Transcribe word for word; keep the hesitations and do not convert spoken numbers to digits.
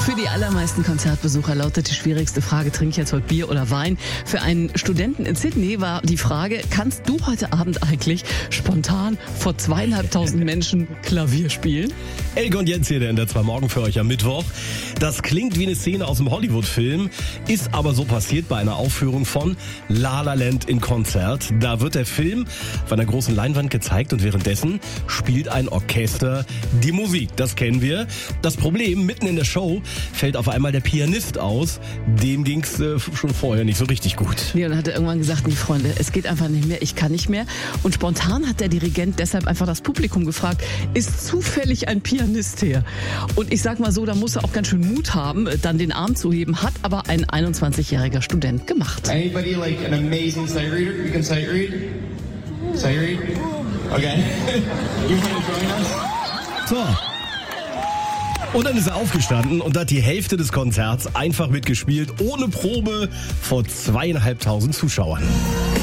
Für die allermeisten Konzertbesucher lautet die schwierigste Frage, trinke ich jetzt heute Bier oder Wein? Für einen Studenten in Sydney war die Frage, kannst du heute Abend eigentlich spontan vor zweieinhalbtausend Menschen Klavier spielen? Elke und Jens hier, der in der zwei Morgen für euch am Mittwoch. Das klingt wie eine Szene aus einem Hollywood-Film, ist aber so passiert bei einer Aufführung von La La Land in Konzert. Da wird der Film auf einer großen Leinwand gezeigt und währenddessen spielt ein Orchester die Musik. Das kennen wir. Das Problem, mitten in der Show fällt auf einmal der Pianist aus. Dem ging's äh, schon vorher nicht so richtig gut. Nee, und dann hat er irgendwann gesagt, nee Freunde, es geht einfach nicht mehr, ich kann nicht mehr. Und spontan hat der Dirigent deshalb einfach das Publikum gefragt, ist zufällig ein Pianist her? Und ich sag mal so, da muss er auch ganz schön Mut haben, dann den Arm zu heben, hat aber ein einundzwanzigjähriger Student gemacht. Anybody like an amazing sight reader? You can sight read? Sight read? Okay. You want to join us? So. Und dann ist er aufgestanden und hat die Hälfte des Konzerts einfach mitgespielt, ohne Probe, vor zweieinhalbtausend Zuschauern.